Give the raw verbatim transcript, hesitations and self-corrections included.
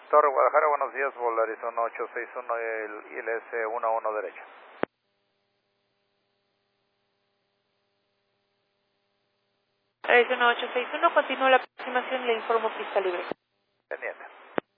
Torre Guadalajara, buenos días, Volaris uno ocho seis uno y el I L S uno uno derecho. uno ocho seis uno, continúa la aproximación y le informo pista libre.